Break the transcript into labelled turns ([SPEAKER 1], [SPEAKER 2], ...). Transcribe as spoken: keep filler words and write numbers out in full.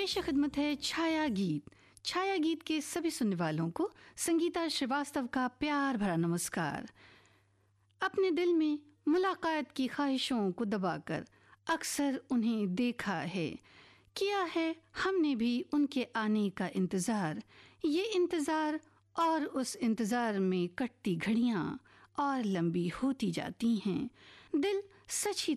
[SPEAKER 1] पेश खिदमत है छाया गीत। छाया गीत के सभी सुनने वालों को संगीता श्रीवास्तव का प्यार भरा नमस्कार। अपने दिल में मुलाकात की ख्वाहिशों को दबाकर अक्सर उन्हें देखा है, किया है हमने भी उनके आने का इंतज़ार। ये इंतज़ार और उस इंतज़ार में कटती घड़ियाँ और लंबी होती जाती हैं। दिल सच ही